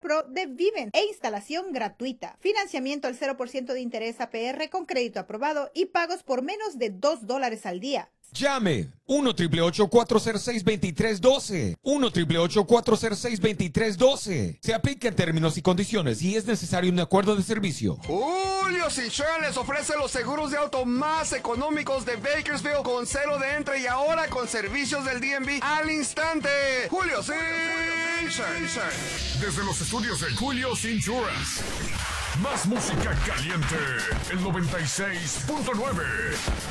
Pro de Viven e instalación gratuita. Financiamiento al 0% de interés APR con crédito aprobado y pagos por menos de $2 al día. Llame 1-888-406-2312. 1-888-406-2312. Se aplica en términos y condiciones y es necesario un acuerdo de servicio. Julio's Insurance les ofrece los seguros de auto más económicos de Bakersfield con cero de entrada y ahora con servicios del DMV al instante. Julio's Insurance. Desde los estudios de Julio's Insurance. Más música caliente. El 96.9.